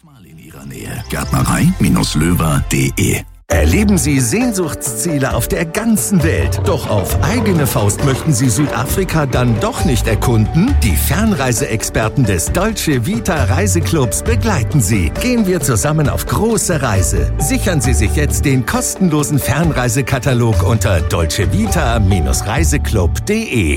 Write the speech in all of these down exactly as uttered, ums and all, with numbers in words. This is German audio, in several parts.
Mal in Ihrer Nähe. Gärtnerei Löwer punkt de. Erleben Sie Sehnsuchtsziele auf der ganzen Welt. Doch auf eigene Faust möchten Sie Südafrika dann doch nicht erkunden? Die Fernreiseexperten des Dolce Vita Reiseclubs begleiten Sie. Gehen wir zusammen auf große Reise. Sichern Sie sich jetzt den kostenlosen Fernreisekatalog unter dolce vita reiseclub punkt de.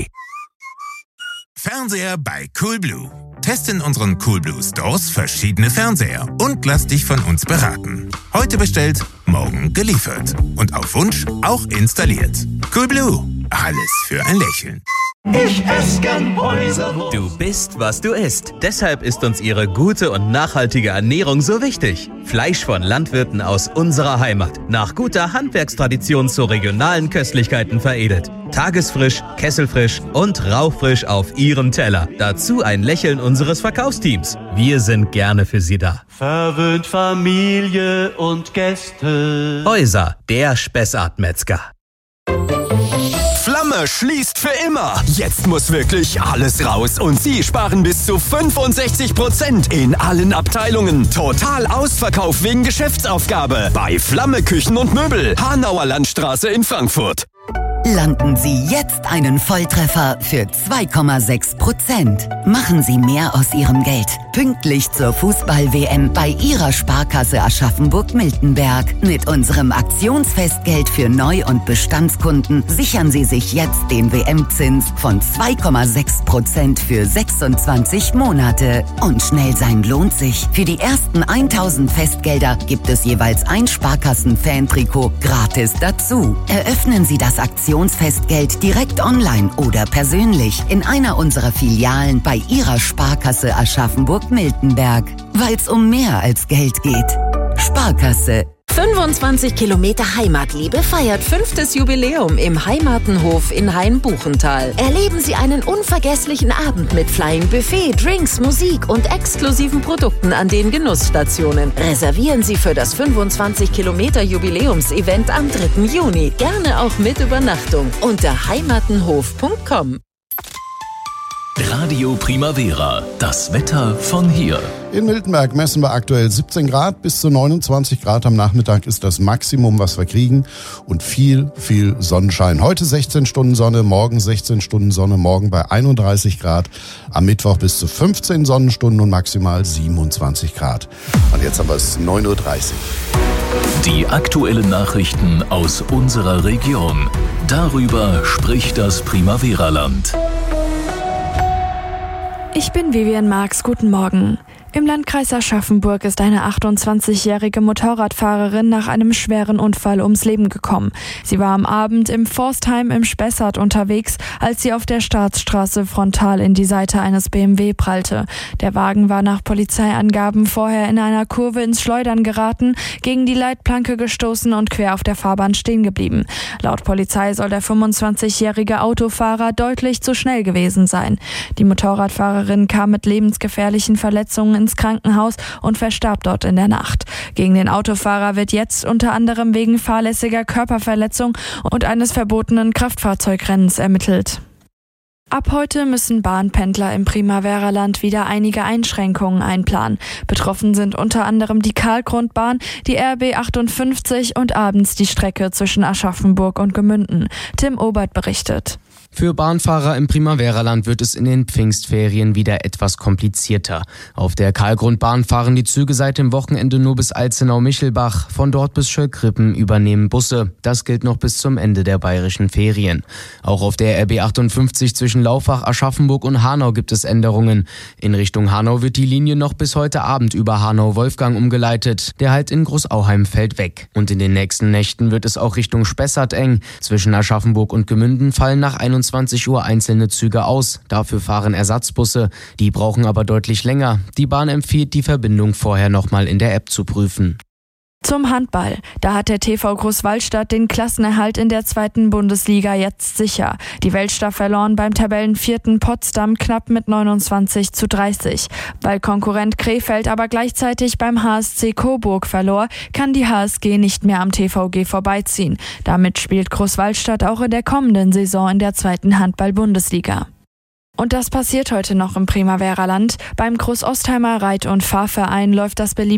Fernseher bei Coolblue. Teste in unseren Coolblue Stores verschiedene Fernseher und lass dich von uns beraten. Heute bestellt, morgen geliefert. Und auf Wunsch auch installiert. Coolblue. Alles für ein Lächeln. Ich esse gern Häuserwurst. Du bist, was du isst. Deshalb ist uns ihre gute und nachhaltige Ernährung so wichtig. Fleisch von Landwirten aus unserer Heimat. Nach guter Handwerkstradition zu regionalen Köstlichkeiten veredelt. Tagesfrisch, kesselfrisch und rauchfrisch auf Ihrem Teller. Dazu ein Lächeln unseres Verkaufsteams. Wir sind gerne für Sie da. Verwöhnt Familie und Gäste. Häuser, der Spessart-Metzger. Flamme schließt für immer. Jetzt muss wirklich alles raus und Sie sparen bis zu fünfundsechzig Prozent in allen Abteilungen. Total Ausverkauf wegen Geschäftsaufgabe bei Flamme Küchen und Möbel, Hanauer Landstraße in Frankfurt. Landen Sie jetzt einen Volltreffer für zwei Komma sechs Prozent. Machen Sie mehr aus Ihrem Geld. Pünktlich zur Fußball-W M bei Ihrer Sparkasse Aschaffenburg-Miltenberg. Mit unserem Aktionsfestgeld für Neu- und Bestandskunden sichern Sie sich jetzt den W M-Zins von zwei Komma sechs Prozent für sechsundzwanzig Monate. Und schnell sein lohnt sich. Für die ersten tausend Festgelder gibt es jeweils ein Sparkassen-Fan-Trikot gratis dazu. Eröffnen Sie das Aktionsfestgeld direkt online oder persönlich in einer unserer Filialen bei Ihrer Sparkasse Aschaffenburg-Miltenberg. Weil's um mehr als Geld geht. Sparkasse. fünfundzwanzig Kilometer Heimatliebe feiert fünftes Jubiläum im Heimatenhof in Hain-Buchental. Erleben Sie einen unvergesslichen Abend mit Flying Buffet, Drinks, Musik und exklusiven Produkten an den Genussstationen. Reservieren Sie für das fünfundzwanzig Kilometer Jubiläumsevent am dritten Juni. Gerne auch mit Übernachtung unter heimatenhof punkt com. Radio Primavera, das Wetter von hier. In Miltenberg messen wir aktuell siebzehn Grad, bis zu neunundzwanzig Grad am Nachmittag ist das Maximum, was wir kriegen. Und viel, viel Sonnenschein. Heute sechzehn Stunden Sonne, morgen sechzehn Stunden Sonne, morgen bei einunddreißig Grad. Am Mittwoch bis zu fünfzehn Sonnenstunden und maximal siebenundzwanzig Grad. Und jetzt haben wir es neun Uhr dreißig. Die aktuellen Nachrichten aus unserer Region. Darüber spricht das Primavera-Land. Ich bin Vivian Marx, guten Morgen. Im Landkreis Aschaffenburg ist eine achtundzwanzigjährige Motorradfahrerin nach einem schweren Unfall ums Leben gekommen. Sie war am Abend im Forstheim im Spessart unterwegs, als sie auf der Staatsstraße frontal in die Seite eines B M W prallte. Der Wagen war nach Polizeiangaben vorher in einer Kurve ins Schleudern geraten, gegen die Leitplanke gestoßen und quer auf der Fahrbahn stehen geblieben. Laut Polizei soll der fünfundzwanzigjährige Autofahrer deutlich zu schnell gewesen sein. Die Motorradfahrerin kam mit lebensgefährlichen Verletzungen ins Krankenhaus und verstarb dort in der Nacht. Gegen den Autofahrer wird jetzt unter anderem wegen fahrlässiger Körperverletzung und eines verbotenen Kraftfahrzeugrennens ermittelt. Ab heute müssen Bahnpendler im Primavera-Land wieder einige Einschränkungen einplanen. Betroffen sind unter anderem die Karlgrundbahn, die R B achtundfünfzig und abends die Strecke zwischen Aschaffenburg und Gemünden. Tim Obert berichtet. Für Bahnfahrer im Primavera-Land wird es in den Pfingstferien wieder etwas komplizierter. Auf der Karlgrundbahn fahren die Züge seit dem Wochenende nur bis Alzenau-Michelbach. Von dort bis Schöllkrippen übernehmen Busse. Das gilt noch bis zum Ende der bayerischen Ferien. Auch auf der R B achtundfünfzig zwischen Laufach, Aschaffenburg und Hanau gibt es Änderungen. In Richtung Hanau wird die Linie noch bis heute Abend über Hanau-Wolfgang umgeleitet. Der Halt in Großauheim fällt weg. Und in den nächsten Nächten wird es auch Richtung Spessart eng. Zwischen Aschaffenburg und Gemünden fallen nach einundzwanzig Uhr einzelne Züge aus. Dafür fahren Ersatzbusse. Die brauchen aber deutlich länger. Die Bahn empfiehlt, die Verbindung vorher nochmal in der App zu prüfen. Zum Handball. Da hat der T V Großwallstadt den Klassenerhalt in der zweiten Bundesliga jetzt sicher. Die Weltstar verloren beim Tabellenvierten Potsdam knapp mit neunundzwanzig zu dreißig. Weil Konkurrent Krefeld aber gleichzeitig beim H S C Coburg verlor, kann die H S G nicht mehr am T V G vorbeiziehen. Damit spielt Großwallstadt auch in der kommenden Saison in der zweiten Handball-Bundesliga. Und das passiert heute noch im Primavera-Land. Beim Großostheimer Reit- und Fahrverein läuft das beliebte